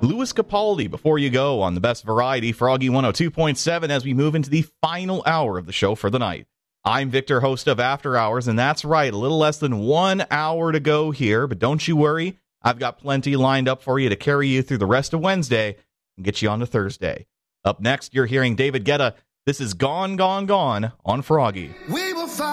Louis Capaldi before you go on the best variety, Froggy 102.7, as we move into the final hour of the show for the night. I'm Victor, host of After Hours, and that's right, a little less than 1 hour to go here, but don't you worry, I've got plenty lined up for you to carry you through the rest of Wednesday and get you on to Thursday. Up next, you're hearing David Guetta. This is Gone, Gone, Gone on Froggy.